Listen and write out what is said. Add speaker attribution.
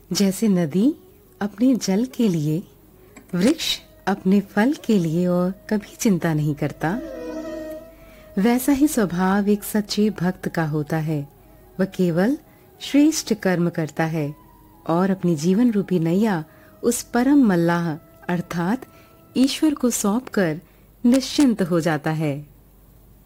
Speaker 1: जैसे नदी अपने जल के लिए, वृक्ष अपने फल के लिए और कभी चिंता नहीं करता, वैसा ही स्वभाव एक सच्चे भक्त का होता है। वह केवल श्रेष्ठ कर्म करता है और अपनी जीवन रूपी नैया उस परम मल्लाह अर्थात ईश्वर को सौंपकर निश्चिंत हो जाता है।